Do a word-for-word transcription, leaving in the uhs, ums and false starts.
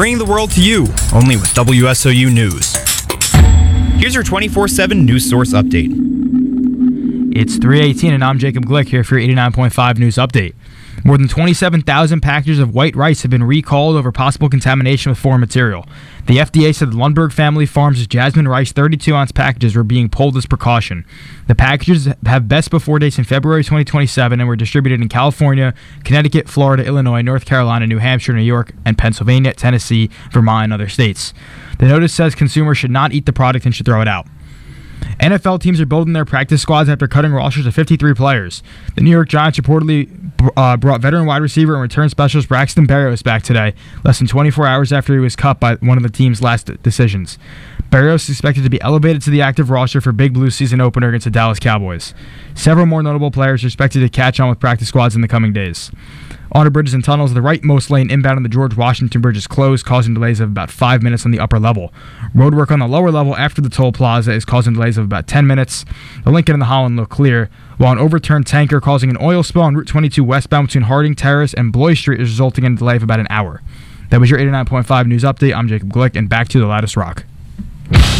bringing the world to you, only with W S O U News. Here's your twenty-four seven news source update. It's three eighteen and I'm Jacob Glick here for your eighty-nine point five news update. More than twenty-seven thousand packages of white rice have been recalled over possible contamination with foreign material. The F D A said the Lundberg Family Farms' Jasmine Rice thirty-two ounce packages were being pulled as precaution. The packages have best before dates in February twenty twenty-seven and were distributed in California, Connecticut, Florida, Illinois, North Carolina, New Hampshire, New York, and Pennsylvania, Tennessee, Vermont, and other states. The notice says consumers should not eat the product and should throw it out. N F L teams are building their practice squads after cutting rosters of fifty-three players. The New York Giants reportedly uh, brought veteran wide receiver and return specialist Braxton Berrios back today, less than twenty-four hours after he was cut by one of the team's last decisions. Berrios is expected to be elevated to the active roster for Big Blue season opener against the Dallas Cowboys. Several more notable players are expected to catch on with practice squads in the coming days. On the bridges and tunnels, the rightmost lane inbound on the George Washington Bridge is closed, causing delays of about five minutes on the upper level. Roadwork on the lower level after the toll plaza is causing delays of about ten minutes. The Lincoln and the Holland look clear, while an overturned tanker causing an oil spill on Route twenty-two westbound between Harding Terrace and Bloy Street is resulting in a delay of about an hour. That was your eighty-nine point five news update. I'm Jacob Glick, and back to the Loudest Rock.